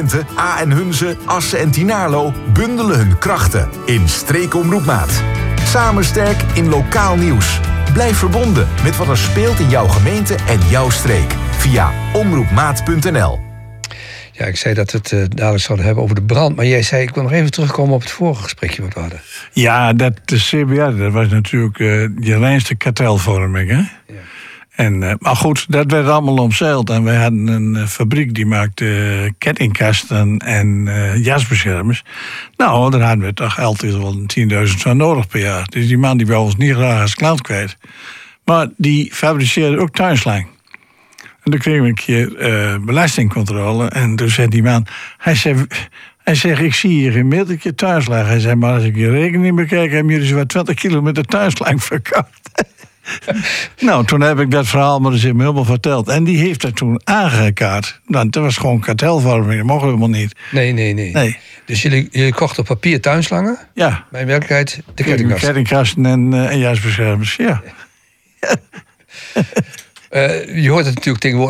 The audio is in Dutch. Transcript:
A en Hunze, Assen en Tynaarlo bundelen hun krachten in Streekomroepmaat. Samen sterk in lokaal nieuws. Blijf verbonden met wat er speelt in jouw gemeente en jouw streek. Via omroepmaat.nl. Ja, ik zei dat we het dadelijk zouden hebben over de brand. Maar jij zei, ik wil nog even terugkomen op het vorige gesprekje wat we hadden. Ja, de CBR, dat was natuurlijk je reinste kartelvorming, hè? Ja. Maar goed, dat werd allemaal omzeild. En wij hadden een fabriek die maakte kettingkasten en jasbeschermers. Nou, daar hadden we toch altijd wel 10.000 van nodig per jaar. Dus die man die wou ons niet graag als klant kwijt. Maar die fabriceerde ook tuinslang. En toen kregen we een keer belastingcontrole. En toen zei die man, hij zegt, ik zie hier geen metertje tuinslang. Hij zei, maar als ik je rekening bekijk, hebben jullie zo'n 20 kilometer tuinslang verkocht. Nou, toen heb ik dat verhaal maar eens helemaal verteld. En die heeft dat toen aangekaart. Nou, dat was gewoon kartelvorming, dat mogen we helemaal niet. Nee. Dus jullie kochten papier tuinslangen? Ja. Maar in werkelijkheid de kettingkasten? Kettingkasten en jasbeschermers, ja. Je hoort het natuurlijk tegenwoordig